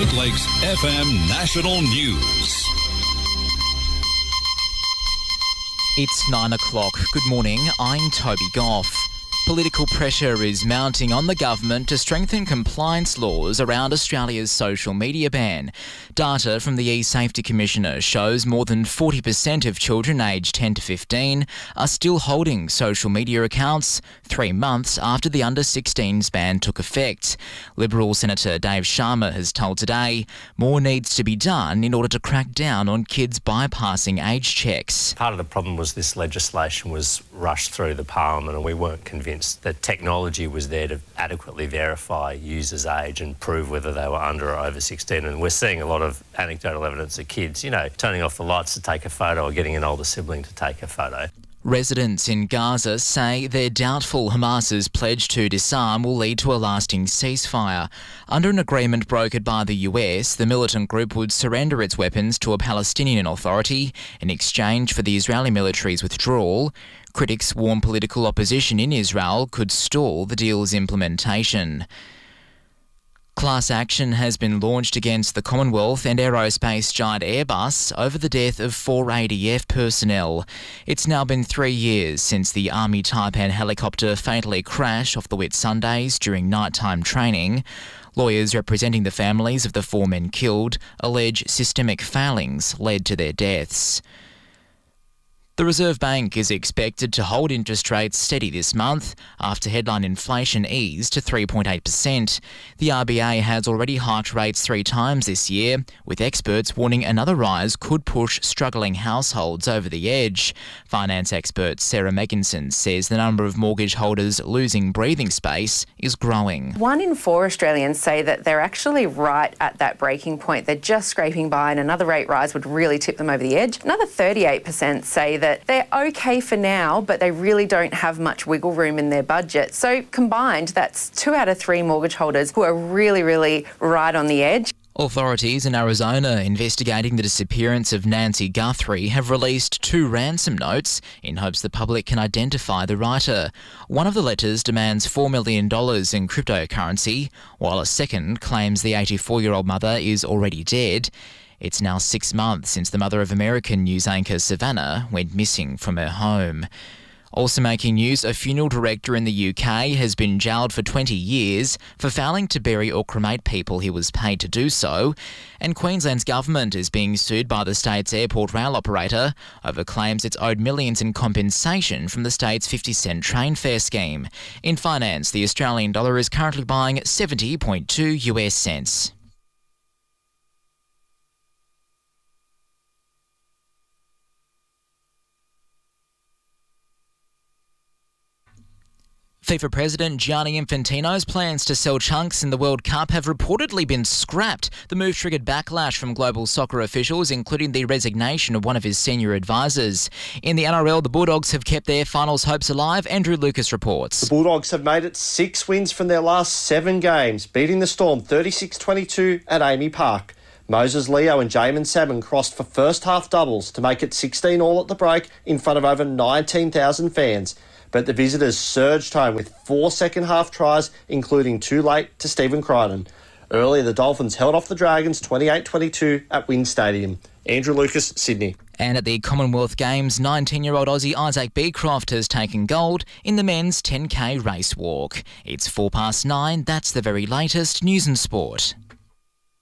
North Lakes FM National News. It's 9 o'clock. Good morning, I'm Toby Goff. Political pressure is mounting on the government to strengthen compliance laws around Australia's social media ban. Data from the eSafety Commissioner shows more than 40% of children aged 10 to 15 are still holding social media accounts 3 months after the under-16s ban took effect. Liberal Senator Dave Sharma has told Today more needs to be done in order to crack down on kids bypassing age checks. Part of the problem was this legislation was rushed through the parliament and we weren't convinced that technology was there to adequately verify users' age and prove whether they were under or over 16. And we're seeing a lot of anecdotal evidence of kids, turning off the lights to take a photo or getting an older sibling to take a photo. Residents in Gaza say they're doubtful Hamas's pledge to disarm will lead to a lasting ceasefire. Under an agreement brokered by the US, the militant group would surrender its weapons to a Palestinian authority in exchange for the Israeli military's withdrawal. Critics warn political opposition in Israel could stall the deal's implementation. Class action has been launched against the Commonwealth and aerospace giant Airbus over the death of 4 ADF personnel. It's now been 3 years since the Army Taipan helicopter fatally crashed off the Whitsundays during nighttime training. Lawyers representing the families of the 4 men killed allege systemic failings led to their deaths. The Reserve Bank is expected to hold interest rates steady this month after headline inflation eased to 3.8%. The RBA has already hiked rates 3 times this year, with experts warning another rise could push struggling households over the edge. Finance expert Sarah Megginson says the number of mortgage holders losing breathing space is growing. 1 in 4 Australians say that they're actually right at that breaking point. They're just scraping by and another rate rise would really tip them over the edge. Another 38% say that they're okay for now, but they really don't have much wiggle room in their budget. So combined, that's 2 out of 3 mortgage holders who are really, really right on the edge. Authorities in Arizona investigating the disappearance of Nancy Guthrie have released 2 ransom notes in hopes the public can identify the writer. One of the letters demands $4 million in cryptocurrency, while a second claims the 84-year-old mother is already dead. It's now 6 months since the mother of American news anchor Savannah went missing from her home. Also making news, a funeral director in the UK has been jailed for 20 years for failing to bury or cremate people he was paid to do so. And Queensland's government is being sued by the state's airport rail operator over claims it's owed millions in compensation from the state's 50-cent train fare scheme. In finance, the Australian dollar is currently buying 70.2 US cents. FIFA President Gianni Infantino's plans to sell chunks in the World Cup have reportedly been scrapped. The move triggered backlash from global soccer officials, including the resignation of one of his senior advisors. In the NRL, the Bulldogs have kept their finals hopes alive. Andrew Lucas reports. The Bulldogs have made it 6 wins from their last 7 games, beating the Storm 36-22 at Amy Park. Moses Leo and Jamin Salmon crossed for first half doubles to make it 16 all at the break in front of over 19,000 fans. But the visitors surged home with 4 second-half tries, including 2 late to Stephen Crichton. Earlier, the Dolphins held off the Dragons 28-22 at Wing Stadium. Andrew Lucas, Sydney. And at the Commonwealth Games, 19-year-old Aussie Isaac Beecroft has taken gold in the men's 10K race walk. It's 9:04. That's the very latest news and sport.